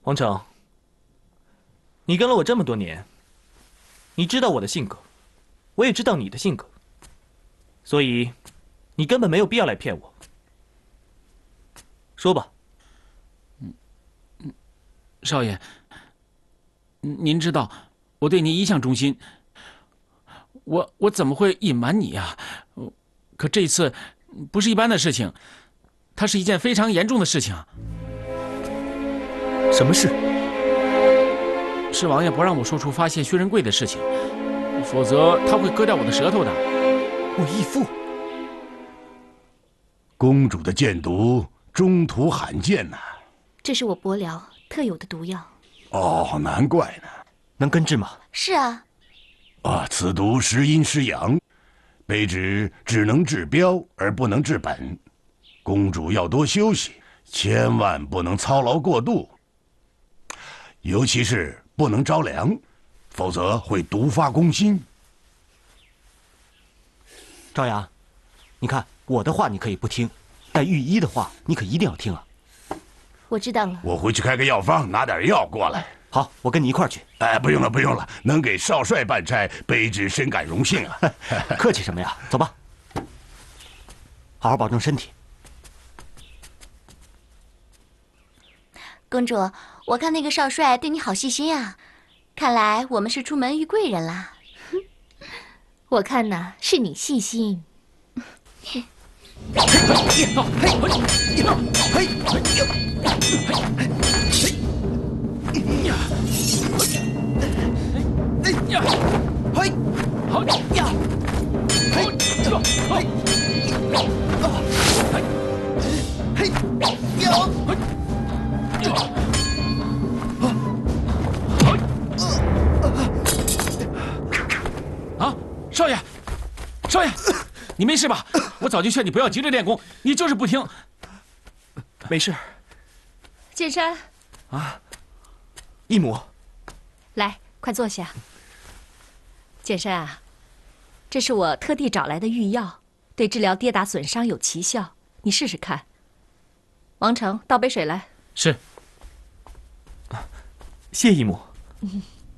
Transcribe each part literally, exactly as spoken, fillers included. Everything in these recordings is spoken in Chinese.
王成，你跟了我这么多年，你知道我的性格，我也知道你的性格，所以你根本没有必要来骗我。说吧。 嗯嗯，少爷，您知道我对您一向忠心，我我怎么会隐瞒你呀？可这次不是一般的事情，它是一件非常严重的事情。 什么事？ 是王爷不让我说出发现薛仁贵的事情，否则他会割掉我的舌头的。 我义父， 公主的箭毒中途罕见呐、啊。 这是我伯辽特有的毒药。 哦，难怪呢。 能根治吗？ 是啊。 啊，此毒时阴时阳，卑职只能治标而不能治本。公主要多休息，千万不能操劳过度。尤其是不能着凉，否则会毒发攻心。 赵阳，你看我的话你可以不听，但御医的话你可一定要听啊。 我知道了。 我回去开个药方，拿点药过来。 好，我跟你一块儿去。 哎，不用了，不用了，能给少帅办差，卑职深感荣幸啊。 客气什么呀？走吧，好好保重身体。 公主，我看那个少帅对你好细心啊，看来我们是出门遇贵人啦。我看呐，是你细心。 啊，少爷，少爷，你没事吧？我早就劝你不要急着练功，你就是不听。 没事。 剑山， 啊，义母， 来，快坐下。剑山啊，这是我特地找来的御药，对治疗跌打损伤有奇效，你试试看。王成，倒杯水来。 是。 谢义母。 嗯。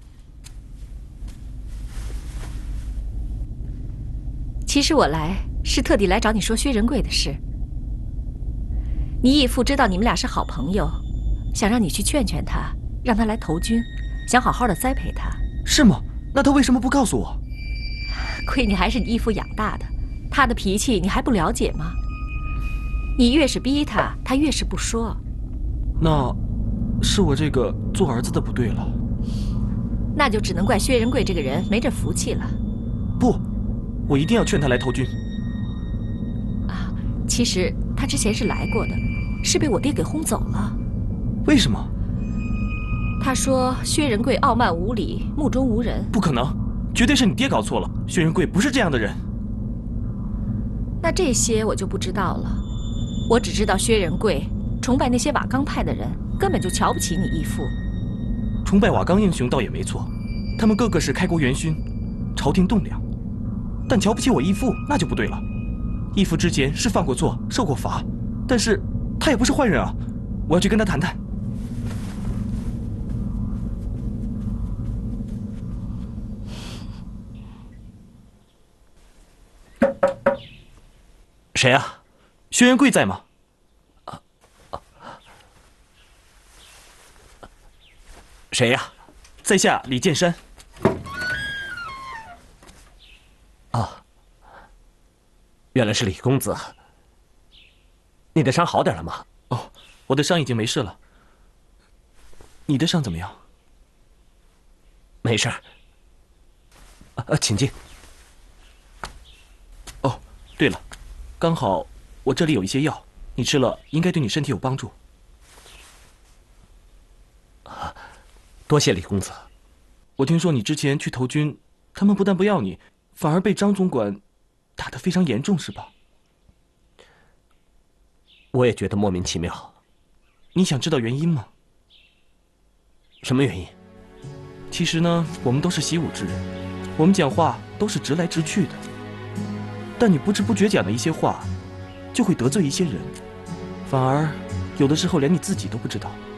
其实我来是特地来找你说薛仁贵的事。你义父知道你们俩是好朋友，想让你去劝劝他，让他来投军，想好好的栽培他。 是吗？那他为什么不告诉我？ 亏你还是你义父养大的，他的脾气你还不了解吗？你越是逼他，他越是不说。 那，是我这个做儿子的不对了。 那就只能怪薛仁贵这个人没这福气了。 不，我一定要劝他来投军。 啊，其实他之前是来过的，是被我爹给轰走了。 为什么？ 他说薛仁贵傲慢无礼，目中无人。 不可能，绝对是你爹搞错了。薛仁贵不是这样的人。 那这些我就不知道了，我只知道薛仁贵崇拜那些瓦岗派的人，根本就瞧不起你义父。 崇拜瓦岗英雄倒也没错，他们个个是开国元勋，朝廷栋梁。但瞧不起我义父，那就不对了。义父之前是犯过错，受过罚，但是他也不是坏人啊。我要去跟他谈谈。谁啊？薛仁贵在吗？啊啊、谁呀、啊？在下李剑山。 啊，原来是李公子。你的伤好点了吗？ 哦，我的伤已经没事了。你的伤怎么样？ 没事。啊，请进。 哦，对了，刚好我这里有一些药，你吃了应该对你身体有帮助。 啊，多谢李公子。 我听说你之前去投军，他们不但不要你，反而被张总管打得非常严重，是吧？ 我也觉得莫名其妙。 你想知道原因吗？ 什么原因？ 其实呢，我们都是习武之人，我们讲话都是直来直去的。但你不知不觉讲的一些话，就会得罪一些人，反而有的时候连你自己都不知道。